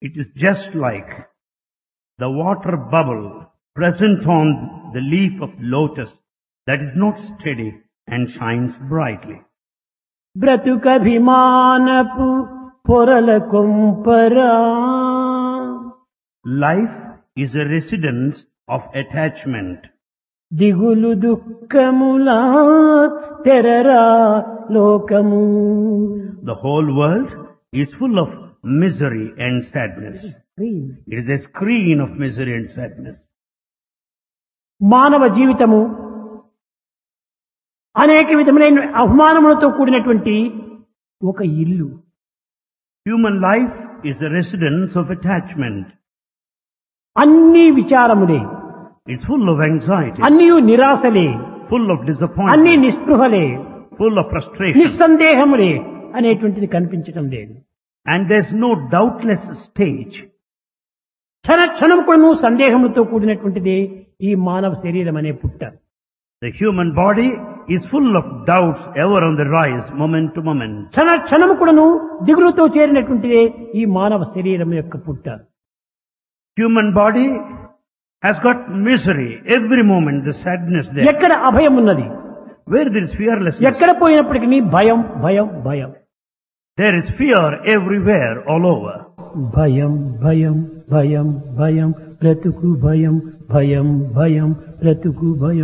It is just like the water bubble present on the leaf of lotus that is not steady and shines brightly. బ్రతుకభిమానపు పొరల కొంపరా. Life is a residence of attachment. దిగులు దుఃఖములా తెరరా లోకము. The whole world is full of misery and sadness. It is a screen of misery and sadness. మానవ జీవితము అనేక విధములైన అవమానములతో కూడినటువంటి ఒక ఇల్లు. Human life is a residence of attachment. అన్ని విచారములే, It's full of anxiety, అన్ని నిరాశలే, full of అన్ని disappointment, నిస్పృహలే, full of frustration. నిస్సందేహములే అనేటువంటిది కనిపించటం లేదు. And there's no doubtless stage. క్షణ క్షణం కూడా సందేహములతో కూడినటువంటిది ఈ మానవ శరీరం అనే పుట్ట. The human body is full of doubts ever on the rise, moment to moment. క్షణ క్షణము కూడాను దిగులుతో చేరినటువంటిదే ఈ మానవ శరీరం యొక్క పుట్ట. Human body has got misery every moment, the sadness there. ఎక్కడ అభయం ఉన్నది, Where there is fearlessness, ఎక్కడ పోయినప్పటికీ భయం భయం భయం. there is fear everywhere, all over. భయం భయం భయం భయం బ్రతుకు భయం భయం భయం బ్రతుకు భయం.